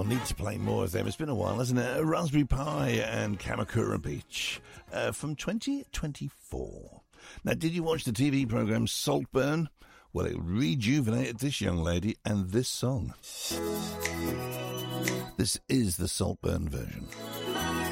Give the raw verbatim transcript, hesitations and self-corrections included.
need to play more of them. It's been a while, hasn't it? Raspberry Pi and Kamakura Beach uh, from twenty twenty-four. Now, did you watch the T V programme Saltburn? Well, it rejuvenated this young lady and this song. This is the Saltburn version.